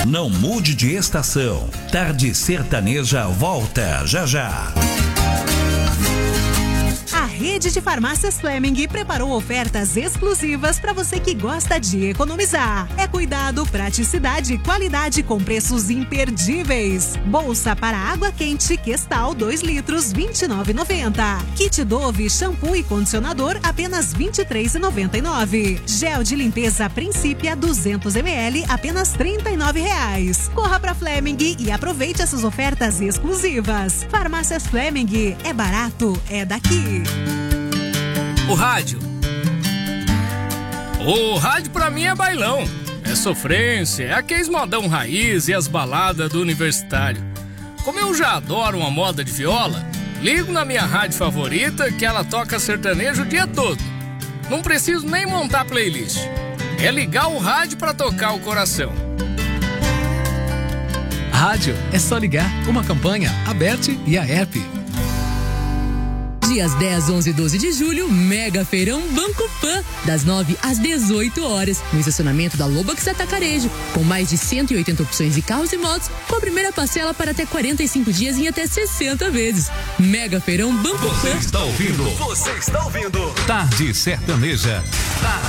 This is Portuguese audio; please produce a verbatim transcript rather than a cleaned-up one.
Não mude de estação. Tarde Sertaneja volta já já. A rede de farmácias Fleming preparou ofertas exclusivas para você que gosta de economizar. É cuidado, praticidade e qualidade com preços imperdíveis. Bolsa para água quente Questal dois litros, vinte e nove reais e noventa centavos. Kit Dove, shampoo e condicionador, apenas vinte e três reais e noventa e nove centavos. Gel de limpeza Principia duzentos mililitros, apenas trinta e nove reais. Corra para Fleming e aproveite essas ofertas exclusivas. Farmácias Fleming, é barato, é daqui. O rádio. O rádio pra mim é bailão. É sofrência, é aqueles modão raiz e as baladas do universitário. Como eu já adoro uma moda de viola, ligo na minha rádio favorita que ela toca sertanejo o dia todo. Não preciso nem montar playlist. É ligar o rádio pra tocar o coração. Rádio é só ligar. Uma campanha, a Bet e a App. Dias dez, onze e doze de julho, Mega Feirão Banco Pan, das nove às dezoito horas, no estacionamento da Lobax Atacarejo, com mais de cento e oitenta opções de carros e motos, com a primeira parcela para até quarenta e cinco dias em até sessenta vezes. Mega Feirão Banco Você Pan. está ouvindo? Você está ouvindo? Tarde Sertaneja.